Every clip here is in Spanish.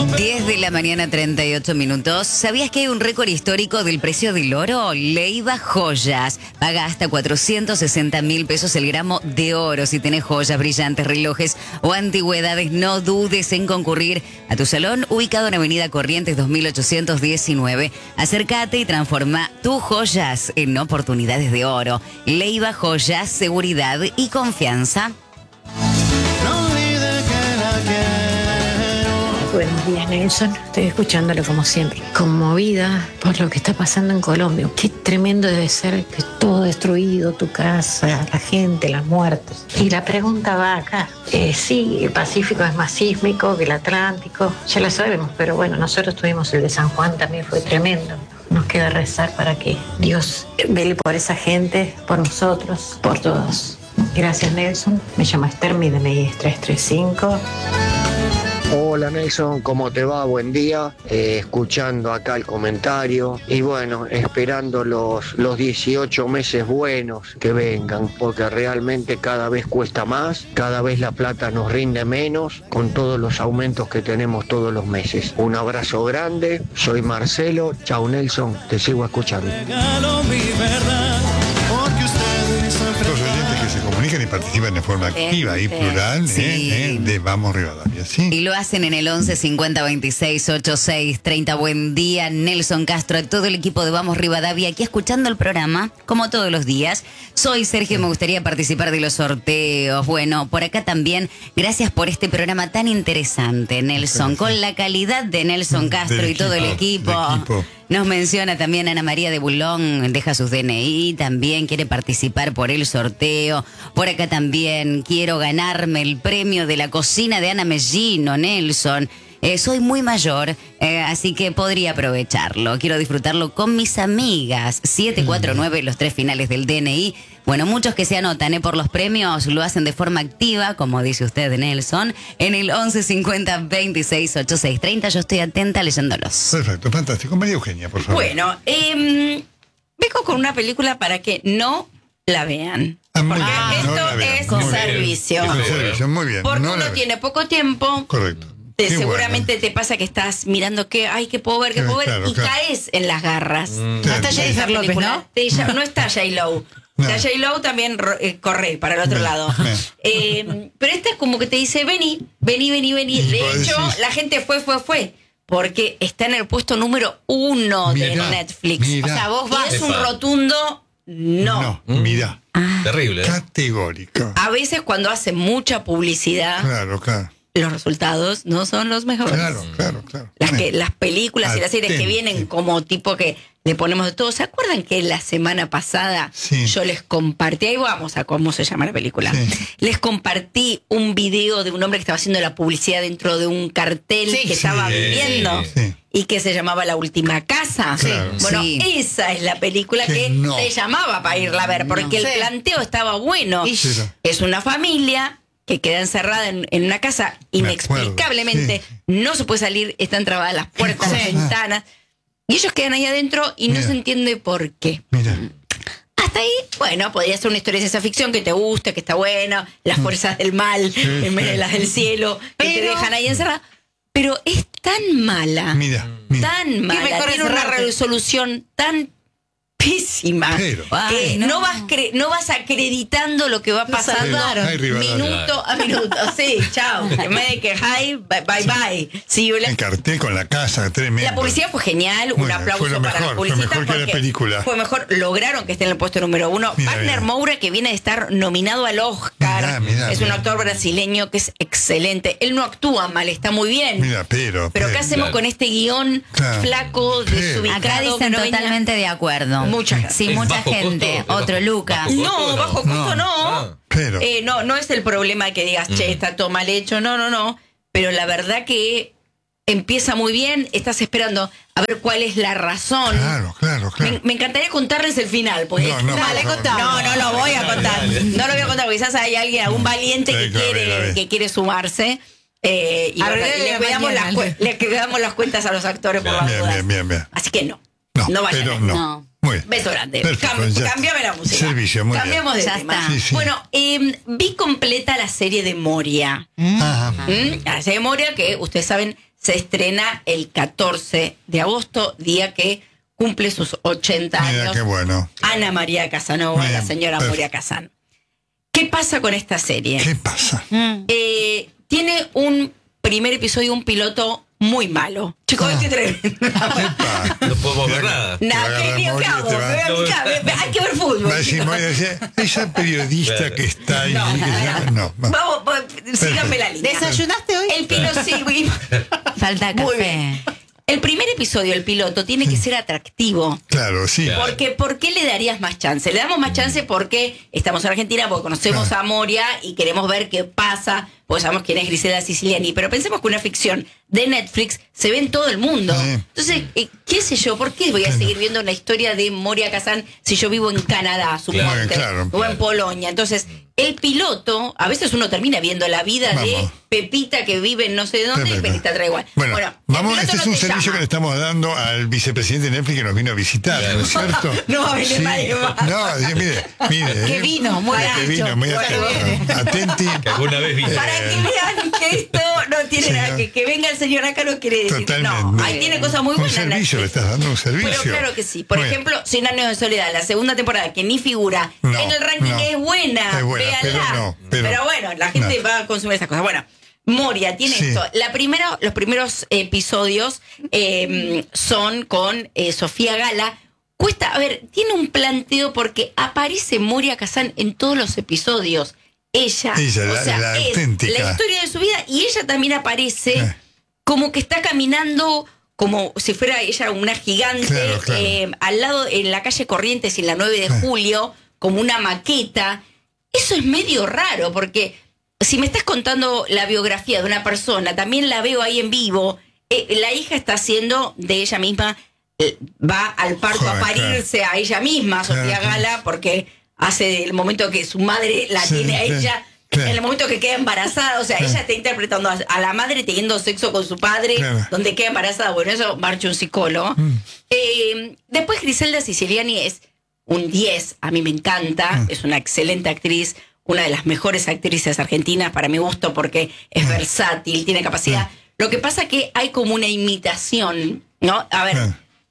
10 de la mañana, 38 minutos. ¿Sabías que hay un récord histórico del precio del oro? Leiva Joyas paga hasta 460.000 pesos el gramo de oro. Si tenés joyas, brillantes, relojes o antigüedades, no dudes en concurrir a tu salón ubicado en Avenida Corrientes 2819. Acércate y transforma tus joyas en oportunidades de oro. Leiva Joyas, seguridad y confianza. Buenos días, Nelson. Estoy escuchándolo como siempre. Conmovida por lo que está pasando en Colombia. Qué tremendo debe ser que todo destruido, tu casa, la gente, las muertes. Y la pregunta va acá. Sí, el Pacífico es más sísmico que el Atlántico. Ya lo sabemos, pero bueno, nosotros tuvimos el de San Juan, también fue tremendo. Nos queda rezar para que Dios vele por esa gente, por nosotros, por todos. Gracias, Nelson. Me llamo Esther, mi DNI es 335. Hola Nelson, ¿cómo te va? Buen día. Escuchando acá el comentario y bueno, esperando los 18 meses buenos que vengan, porque realmente cada vez cuesta más, cada vez la plata nos rinde menos con todos los aumentos que tenemos todos los meses. Un abrazo grande, soy Marcelo. Chau Nelson, te sigo escuchando. Los oyentes que se comunican y participan de forma activa y plural sí. De Vamos Rivadavia, ¿sí? Y lo hacen en el 11 50 26 86 30. Buen día, Nelson Castro, a todo el equipo de Vamos Rivadavia, aquí escuchando el programa, como todos los días. Soy Sergio, me gustaría participar de los sorteos. Bueno, por acá también, gracias por este programa tan interesante, Nelson, con la calidad de Nelson Castro y todo el equipo. Nos menciona también Ana María de Bulón, deja sus DNI, también quiere participar por el sorteo. Por acá también quiero ganarme el premio de la cocina de Ana Mellino, Nelson. Soy muy mayor, así que podría aprovecharlo. Quiero disfrutarlo con mis amigas. 749, los 3 finales del DNI. Bueno, muchos que se anotan por los premios lo hacen de forma activa, como dice usted, Nelson, en el 11 50 26 86 30. Yo estoy atenta leyéndolos. Perfecto, fantástico. María Eugenia, por favor. Bueno, vengo con una película para que no la vean. Porque esto es servicio. Es un servicio, muy bien. Porque uno tiene poco tiempo. Correcto. Seguramente te pasa que estás mirando qué puedo ver, Claro, y caes en las garras. No está Jennifer López, ¿no? No está J-Lo. No. La J-Lo también corre para el otro lado. Pero esta es como que te dice, vení. De hecho, la gente fue. Porque está en el puesto número 1 de Netflix. Mirá. O sea, vos vas un rotundo no. Mirá. Terrible. Categórico. A veces cuando hace mucha publicidad, Claro. los resultados no son los mejores. Claro. Las películas y las series que vienen como tipo que le ponemos de todo. ¿Se acuerdan que la semana pasada yo les compartí? Ahí vamos a cómo se llama la película. Sí. Les compartí un video de un hombre que estaba haciendo la publicidad dentro de un cartel que estaba viviendo y que se llamaba La Última Casa. Claro. Bueno, esa es la película que te llamaba para irla a ver, porque el planteo estaba bueno. Es una familia que queda encerrada en una casa inexplicablemente, no se puede salir, están trabadas las puertas, las ventanas, y ellos quedan ahí adentro y no se entiende por qué. Mira. Hasta ahí, bueno, podría ser una historia de ciencia ficción que te gusta, que está buena, las fuerzas del mal en vez de las del cielo, que te dejan ahí encerrada, pero es tan mala, tan mala, tiene una resolución tan pésima, no vas acreditando lo que va pasando minuto a minuto. Sí, chao. En vez de que bye. Sí, en cartel con la casa, tremendo. La publicidad fue genial, un aplauso para la publicidad. Fue mejor que la película. Fue mejor, lograron que esté en el puesto número 1. Wagner Moura, que viene de estar nominado al Oscar, es un actor brasileño que es excelente. Él no actúa mal, está muy bien. Pero ¿qué hacemos con este guión flaco, desubicado? Acá dicen totalmente de acuerdo. Mucha gente. Sí, mucha gente. Otro Lucas. No, bajo costo no. Pero no es el problema que digas, che, está todo mal hecho. No. Pero la verdad que empieza muy bien. Estás esperando a ver cuál es la razón. Claro. Me encantaría contarles el final. Pues, No lo voy a contar. No lo voy a contar porque quizás hay alguien, algún valiente que quiere sumarse. Y le quedamos las cuentas a los actores por las dudas. Bien. Así que no vayan. No. Muy bien. Beso grande. Perfecto, Cambiame la música. Servicio, muy Cambiamos bien. de tema. Sí. Bueno, vi completa la serie de Moria. Ajá. La serie de Moria, que ustedes saben, se estrena el 14 de agosto, día que cumple sus 80 Mira, años. qué bueno. Ana María Casanova, Bien, la señora perfecto. Moria Kazan. ¿Qué pasa con esta serie? ¿Qué pasa? Tiene un primer episodio, un piloto muy malo. Chicos, estoy tremendo. Epa. No podemos ver Mira, nada. te va a Nada, agarrar ¿qué Moria, hago? te Me va- voy a picar. Hay que ver fútbol. Va a decir, chicos. Moria, decía, esa periodista que está ahí. No, Vamos, síganme la línea. ¿Desayunaste hoy? El piloto, sí, Falta Muy café. bien. El primer episodio, el piloto, tiene que ser atractivo. Claro, sí. Porque, ¿por qué le darías más chance? Le damos más chance porque estamos en Argentina, porque conocemos a Moria y queremos ver qué pasa, porque sabemos quién es Griselda Siciliani. Pero pensemos que una ficción de Netflix se ve en todo el mundo. Sí. Entonces, qué sé yo, ¿por qué voy a seguir viendo la historia de Moria Kazan si yo vivo en Canadá, suponte, Claro. o en Polonia? Entonces, el piloto, a veces uno termina viendo la vida de Vamos. Pepita que vive en no sé dónde, Perfecto. y Pepita trae igual. Bueno, el vamos, piloto este es no un te servicio llama. que le estamos dando al vicepresidente de Netflix que nos vino a visitar, ¿no es cierto? No va a venir nadie más. No, mire. Que vino, muy que ancho. vino, muy atenti. Que alguna vez viste. Para que vean que esto no tiene Sí, nada, no. que venga el señor acá no quiere decir. Totalmente. No, ahí tiene cosas muy Un buenas. servicio, le estás dando un servicio. Pero claro que sí. Por Muy bien. ejemplo, 100 años de soledad, la segunda temporada, que ni figura No, en el ranking, no. es buena. Es buena, Véanla. pero bueno, la gente va a consumir estas cosas. Bueno, Moria tiene Sí. esto. Los primeros episodios son con Sofía Gala. Cuesta, a ver, tiene un planteo porque aparece Moria Kazan en todos los episodios. Ella, la es auténtica. la historia de su vida y ella también aparece como que está caminando como si fuera ella una gigante Claro. al lado en la calle Corrientes y en la 9 de julio como una maqueta. Eso es medio raro porque si me estás contando la biografía de una persona, también la veo ahí en vivo. La hija está haciendo de ella misma, va al parto Joder, a parirse a ella misma, Sofía Claro. Gala, porque hace el momento que su madre la Sí, tiene a sí, ella, claro. en el momento que queda embarazada, o sea, ella está interpretando a la madre teniendo sexo con su padre, Claro. donde queda embarazada. Bueno, eso marcha un psicólogo. Después Griselda Siciliani es un 10, a mí me encanta, es una excelente actriz, una de las mejores actrices argentinas para mi gusto porque es versátil, tiene capacidad. Lo que pasa que hay como una imitación, ¿no? A ver,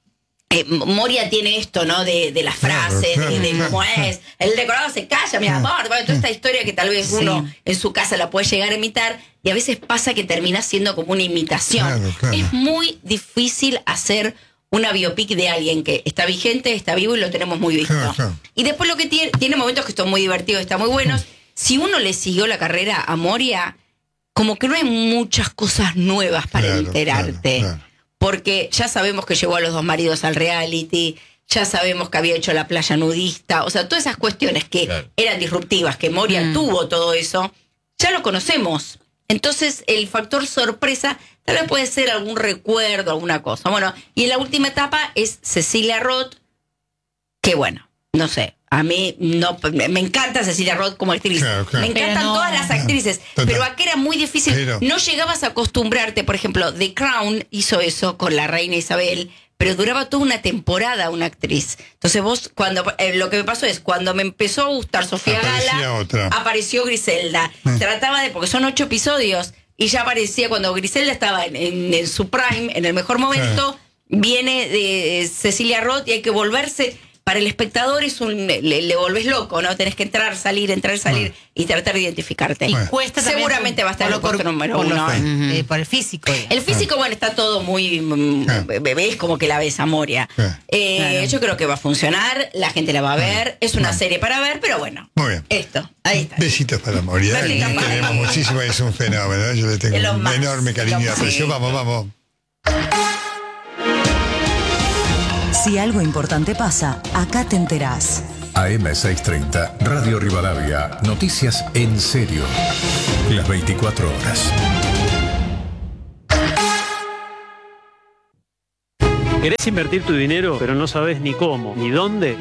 Moria tiene esto, ¿no? De las frases, claro, de claro. cómo es. El decorado se calla, mi amor. Bueno, toda esta historia que tal vez uno en su casa la puede llegar a imitar y a veces pasa que termina siendo como una imitación. Claro, claro. Es muy difícil hacer una biopic de alguien que está vigente, está vivo y lo tenemos muy visto. Claro, claro. Y después lo que tiene momentos que son muy divertidos, están muy buenos. Si uno le siguió la carrera a Moria, como que no hay muchas cosas nuevas para Claro, enterarte. claro. Porque ya sabemos que llevó a los 2 maridos al reality, ya sabemos que había hecho la playa nudista, o sea, todas esas cuestiones que Claro. eran disruptivas, que Moria tuvo todo eso, ya lo conocemos. Entonces, el factor sorpresa tal vez puede ser algún recuerdo, alguna cosa. Bueno, y en la última etapa es Cecilia Roth, que bueno, no sé, a mí no me encanta Cecilia Roth como actriz. Claro, claro. Me encantan Pero no. todas las actrices, Total. pero acá era muy difícil. Pero- No llegabas a acostumbrarte, por ejemplo, The Crown hizo eso con la reina Isabel, pero duraba toda una temporada una actriz. Entonces vos, cuando lo que me pasó es, cuando me empezó a gustar Sofía Aparecía Gala, otra. apareció Griselda. Trataba de, porque son 8 episodios, y ya aparecía cuando Griselda estaba en su prime, en el mejor momento, viene de Cecilia Roth y hay que volverse. Para el espectador es le volvés loco, ¿no? Tenés que entrar, salir y tratar de identificarte. Y cuesta también Seguramente va a estar en el puesto número 1. por el físico. El físico, bueno, está todo muy... Es como que la ves a Moria. Yo creo que va a funcionar, la gente la va a ver, es una serie para ver, pero bueno. Muy bien. Esto, ahí está. Besitos para Moria. Besitos para Queremos Moria. muchísimo, es un fenómeno. Yo le tengo Es lo un más, enorme cariño y lo más. aprecio. Sí. Vamos. Si algo importante pasa, acá te enterás. AM630, Radio Rivadavia, noticias en serio. Las 24 horas. ¿Querés invertir tu dinero, pero no sabes ni cómo, ni dónde?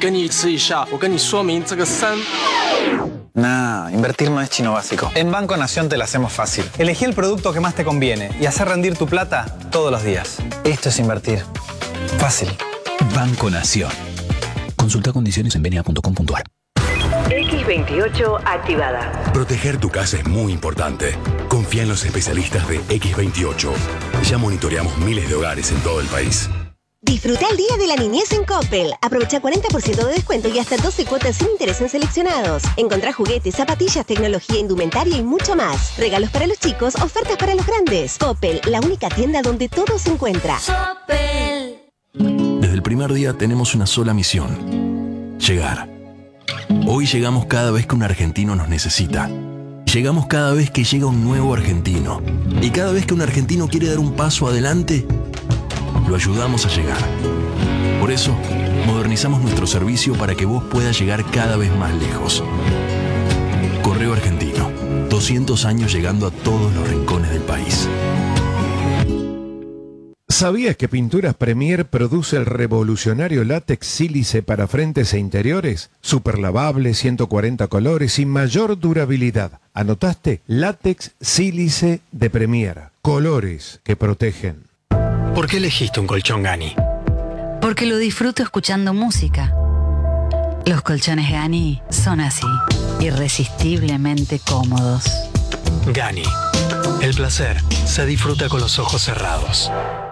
Nah, invertir no es chino básico. En Banco Nación te la hacemos fácil. Elegí el producto que más te conviene y hacer rendir tu plata todos los días. Esto es invertir. Fácil. Banco Nación. Consulta condiciones en bna.com.ar. X28 activada. Proteger tu casa es muy importante. Confía en los especialistas de X28. Ya monitoreamos miles de hogares en todo el país. Disfruta el Día de la Niñez en Coppel. Aprovecha 40% de descuento y hasta 12 cuotas sin interés en seleccionados. Encontrá juguetes, zapatillas, tecnología, indumentaria y mucho más. Regalos para los chicos, ofertas para los grandes. Coppel, la única tienda donde todo se encuentra. Coppel. Desde el primer día tenemos una sola misión: llegar. Hoy llegamos cada vez que un argentino nos necesita. Llegamos cada vez que llega un nuevo argentino. Y cada vez que un argentino quiere dar un paso adelante, lo ayudamos a llegar. Por eso, modernizamos nuestro servicio para que vos puedas llegar cada vez más lejos. Correo Argentino, 200 años llegando a todos los rincones del país. ¿Sabías que Pinturas Premier produce el revolucionario látex sílice para frentes e interiores? Super lavable, 140 colores y mayor durabilidad. ¿Anotaste? Látex sílice de Premier. Colores que protegen. ¿Por qué elegiste un colchón Gani? Porque lo disfruto escuchando música. Los colchones Gani son así, irresistiblemente cómodos. Gani. El placer se disfruta con los ojos cerrados.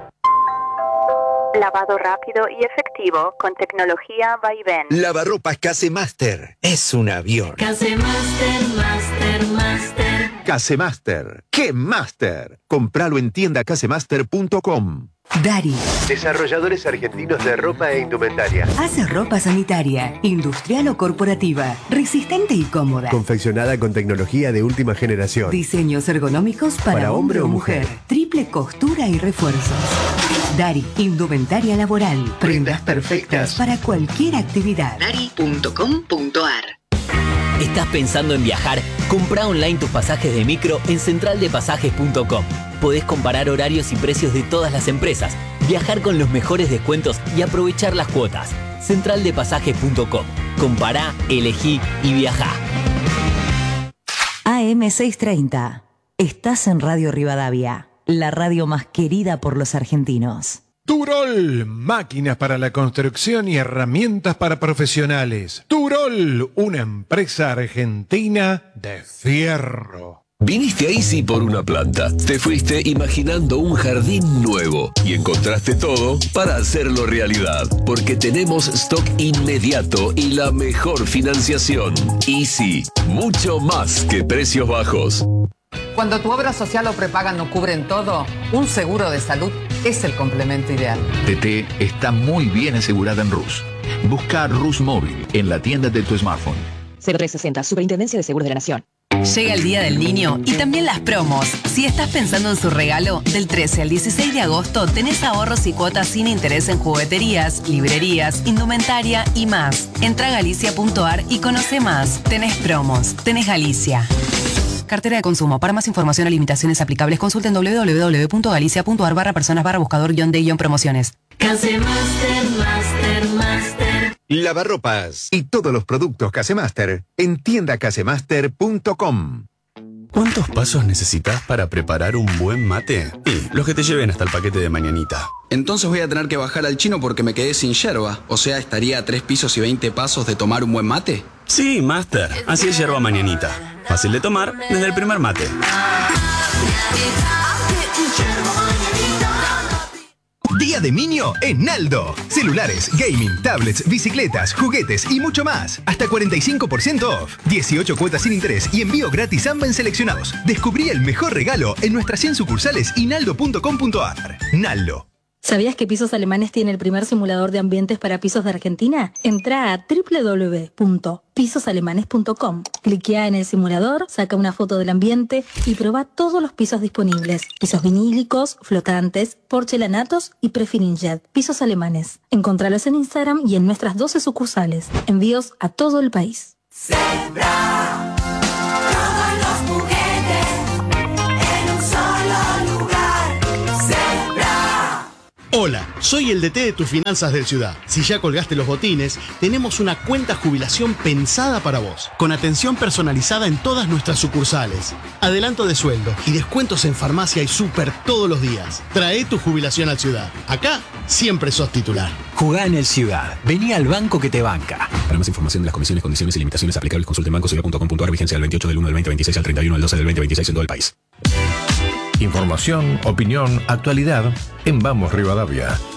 Lavado rápido y efectivo con tecnología Vaivén. Lavarropas Casemaster. Es un avión. Casemaster, Master. Casemaster. ¡Qué Master! Compralo en tiendacasemaster.com. Dari. Desarrolladores argentinos de ropa e indumentaria. Hace ropa sanitaria, industrial o corporativa, resistente y cómoda. Confeccionada con tecnología de última generación. Diseños ergonómicos para hombre o mujer. Triple costura y refuerzos. Dari, indumentaria laboral. Prendas perfectas para cualquier actividad. Dari.com.ar. ¿Estás pensando en viajar? Comprá online tus pasajes de micro en centraldepasajes.com. Podés comparar horarios y precios de todas las empresas, viajar con los mejores descuentos y aprovechar las cuotas. Centraldepasajes.com. Compará, elegí y viajá. AM630. Estás en Radio Rivadavia, la radio más querida por los argentinos. Turol, máquinas para la construcción y herramientas para profesionales. Turol, una empresa argentina de fierro. Viniste a Easy por una planta. Te fuiste imaginando un jardín nuevo y encontraste todo para hacerlo realidad. Porque tenemos stock inmediato y la mejor financiación. Easy, mucho más que precios bajos. Cuando tu obra social o prepaga no cubren todo, un seguro de salud es el complemento ideal. TT está muy bien asegurada en Rus. Busca Rus Móvil en la tienda de tu smartphone. 0360, Superintendencia de Seguros de la Nación. Llega el Día del Niño y también las promos. Si estás pensando en su regalo, del 13 al 16 de agosto tenés ahorros y cuotas sin interés en jugueterías, librerías, indumentaria y más. Entra a galicia.ar y conoce más. Tenés promos. Tenés Galicia. Cartera de consumo. Para más información o limitaciones aplicables, consulten www.galicia.ar/personas/buscador-de-promociones. Master. Lavarropas y todos los productos Casemaster en tiendacasemaster.com. ¿Cuántos pasos necesitas para preparar un buen mate? Y los que te lleven hasta el paquete de mañanita. Entonces voy a tener que bajar al chino porque me quedé sin yerba. O sea, estaría a 3 pisos y 20 pasos de tomar un buen mate. Sí, Master. Así es yerba mañanita. Fácil de tomar desde el primer mate. Día de Niño en Naldo. Celulares, gaming, tablets, bicicletas, juguetes y mucho más. Hasta 45% off. 18 cuotas sin interés y envío gratis ambas en seleccionados. Descubrí el mejor regalo en nuestras 100 sucursales y naldo.com.ar. Naldo. ¿Sabías que Pisos Alemanes tiene el primer simulador de ambientes para pisos de Argentina? Entrá a www.pisosalemanes.com. Cliquea en el simulador, saca una foto del ambiente y probá todos los pisos disponibles. Pisos vinílicos, flotantes, porcelanatos y prefirinjet. Pisos Alemanes. Encontralos en Instagram y en nuestras 12 sucursales. Envíos a todo el país. Sembra todos los juguetes en un solo lugar. Sembra. Hola, soy el DT de tus finanzas del Ciudad. Si ya colgaste los botines, tenemos una cuenta jubilación pensada para vos, con atención personalizada en todas nuestras sucursales, adelanto de sueldo y descuentos en farmacia y súper todos los días. Trae tu jubilación al Ciudad. Acá siempre sos titular. Jugá en el Ciudad. Vení al banco que te banca. Para más información de las comisiones, condiciones y limitaciones aplicables, consulte en bancociudad.com.ar. Vigencia del 28 del 1 del 2026 al 31 del 12 del 2026 en todo el país. Información, opinión, actualidad en Vamos Rivadavia.